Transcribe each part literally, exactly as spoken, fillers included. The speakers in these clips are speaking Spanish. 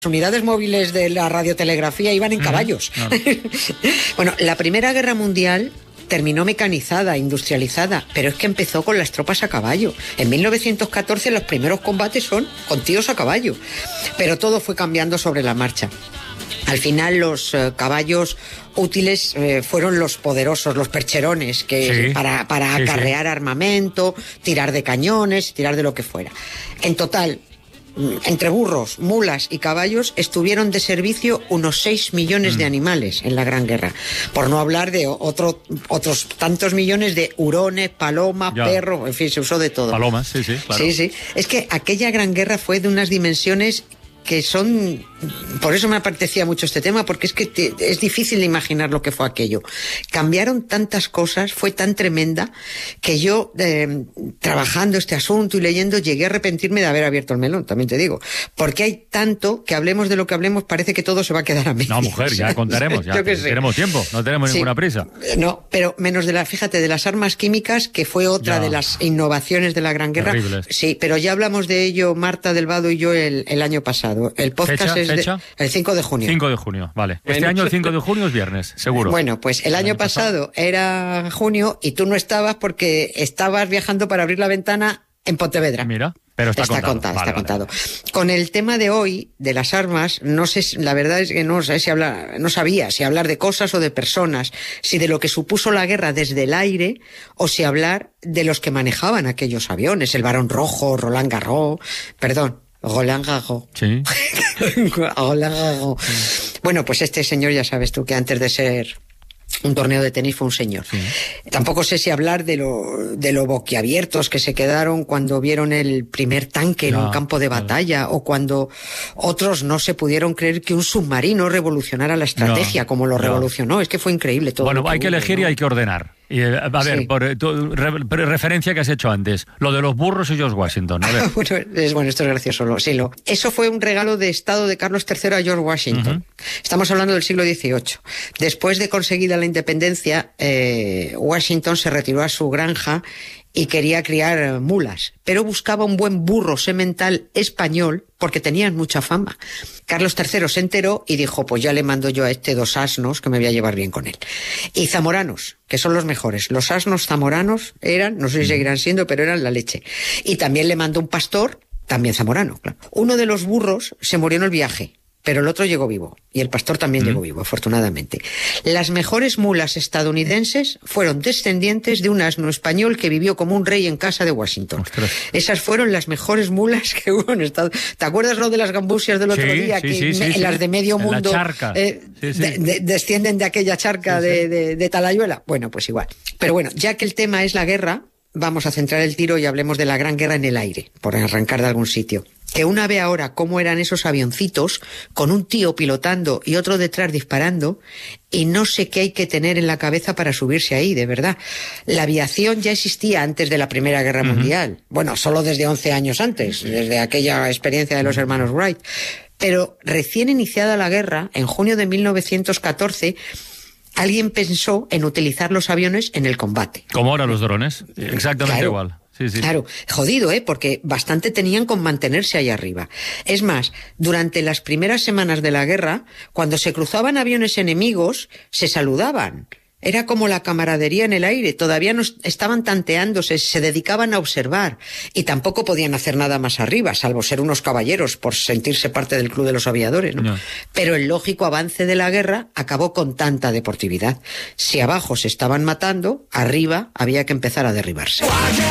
Las unidades móviles de la radiotelegrafía iban en caballos. Uh-huh. No. Bueno, la Primera Guerra Mundial terminó mecanizada, industrializada, pero es que empezó con las tropas a caballo. En mil novecientos catorce los primeros combates son con tíos a caballo, pero todo fue cambiando sobre la marcha. Al final los eh, caballos útiles eh, fueron los poderosos, los percherones, que sí, para, para sí, acarrear sí. armamento, tirar de cañones, tirar de lo que fuera. En total, entre burros, mulas y caballos estuvieron de servicio unos seis millones mm. de animales en la Gran Guerra, por no hablar de otro, otros tantos millones de hurones, palomas, ya. perros, en fin, se usó de todo. Palomas, sí, sí, claro. Sí, sí. Es que aquella Gran Guerra fue de unas dimensiones que son... Por eso me apetecía mucho este tema, porque es que te, es difícil de imaginar lo que fue aquello. Cambiaron tantas cosas, fue tan tremenda, que yo, eh, trabajando este asunto y leyendo, llegué a arrepentirme de haber abierto el melón, también te digo. Porque hay tanto que hablemos de lo que hablemos, parece que todo se va a quedar a medias. No, mujer, ya contaremos, ya tenemos tiempo, no tenemos sí, ninguna prisa. No, pero menos de la, fíjate, de las armas químicas, que fue otra ya. de las innovaciones de la Gran Guerra. Terribles. Sí, pero ya hablamos de ello, Marta del Vado y yo, el, el año pasado. El podcast ¿Fecha? es de, ¿Fecha? el cinco de junio. cinco de junio, vale. Este bueno, año el cinco de junio es viernes, seguro. Bueno, pues el, el año, año pasado, pasado era junio y tú no estabas porque estabas viajando para abrir la ventana en Pontevedra. Mira, pero está, está contado. contado. Vale, está vale. contado. Con el tema de hoy, de las armas, no sé, la verdad es que no sé si hablar, no sabía si hablar de cosas o de personas, si de lo que supuso la guerra desde el aire o si hablar de los que manejaban aquellos aviones, el Barón Rojo, Roland Garros, perdón. Roland Garros. Sí. Roland Garros. Sí. Bueno, pues este señor, ya sabes tú que antes de ser un torneo de tenis fue un señor. Sí. Tampoco sé si hablar de lo, de lo boquiabiertos que se quedaron cuando vieron el primer tanque en no, un campo de batalla, no. o cuando otros no se pudieron creer que un submarino revolucionara la estrategia no, como lo no. revolucionó. Es que fue increíble todo. Bueno, lo que hay que hubo, elegir ¿no? y hay que ordenar. Y, a ver, sí. por tu re, referencia que has hecho antes, lo de los burros y George Washington. A ver. bueno, es, bueno, esto es gracioso. Lo, sí, lo, eso fue un regalo de Estado de Carlos tercero a George Washington. Uh-huh. Estamos hablando del siglo dieciocho. Después de conseguida la independencia, eh, Washington se retiró a su granja y quería criar mulas, pero buscaba un buen burro semental español porque tenían mucha fama. Carlos tercero se enteró y dijo, pues ya le mando yo a este dos asnos que me voy a llevar bien con él. Y zamoranos, que son los mejores. Los asnos zamoranos eran, no sé si seguirán siendo, pero eran la leche. Y también le mandó un pastor, también zamorano, claro. Uno de los burros se murió en el viaje, pero el otro llegó vivo, y el pastor también mm. llegó vivo, afortunadamente. Las mejores mulas estadounidenses fueron descendientes de un asno español que vivió como un rey en casa de Washington. Ostras. Esas fueron las mejores mulas que hubo en Estados Unidos. ¿Te acuerdas lo de las gambusias del otro sí, día? Sí, que sí, sí, me, sí. las de medio en mundo la charca. Eh, sí, sí. De, de, descienden de aquella charca sí, de, de, de Talayuela. Bueno, pues igual. Pero bueno, ya que el tema es la guerra, vamos a centrar el tiro y hablemos de la Gran Guerra en el aire, por arrancar de algún sitio. Que una ve ahora cómo eran esos avioncitos, con un tío pilotando y otro detrás disparando, y no sé qué hay que tener en la cabeza para subirse ahí, de verdad. La aviación ya existía antes de la Primera Guerra uh-huh. Mundial. Bueno, solo desde once años antes, desde aquella experiencia de los hermanos Wright. Pero recién iniciada la guerra, en junio de mil novecientos catorce, alguien pensó en utilizar los aviones en el combate. Como ahora los drones, exactamente claro. igual. Sí, sí. Claro, jodido, ¿eh? Porque bastante tenían con mantenerse ahí arriba. Es más, durante las primeras semanas de la guerra, cuando se cruzaban aviones enemigos, se saludaban. Era como la camaradería en el aire, todavía no estaban tanteándose, se dedicaban a observar y tampoco podían hacer nada más arriba, salvo ser unos caballeros por sentirse parte del club de los aviadores, ¿no? No. Pero el lógico avance de la guerra acabó con tanta deportividad. Si abajo se estaban matando, arriba había que empezar a derribarse.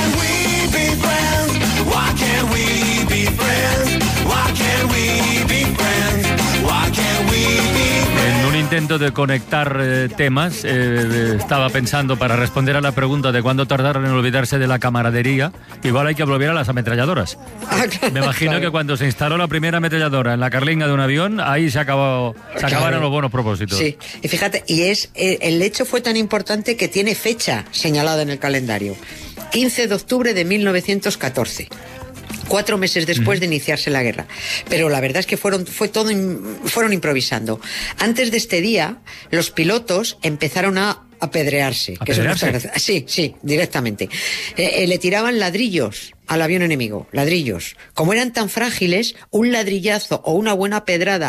Intento de conectar eh, temas, eh, estaba pensando para responder a la pregunta de cuándo tardaron en olvidarse de la camaradería, igual hay que volver a las ametralladoras. Ah, claro, Me imagino claro. que cuando se instaló la primera ametralladora en la carlinga de un avión, ahí se acabó, se claro. acabaron los buenos propósitos. Sí, y fíjate, y es el hecho fue tan importante que tiene fecha señalada en el calendario, quince de octubre de mil novecientos catorce. Cuatro meses después de iniciarse la guerra. Pero la verdad es que fueron, fue todo, fueron improvisando. Antes de este día, los pilotos empezaron a apedrearse. Que ¿Apedrearse? eso no está... Sí, sí, directamente. Eh, eh, le tiraban ladrillos al avión enemigo, ladrillos. Como eran tan frágiles, un ladrillazo o una buena pedrada